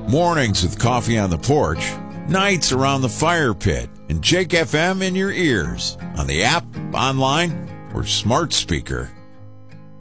Mornings with coffee on the porch, nights around the fire pit, and Jake FM in your ears, on the app, online, or smart speaker.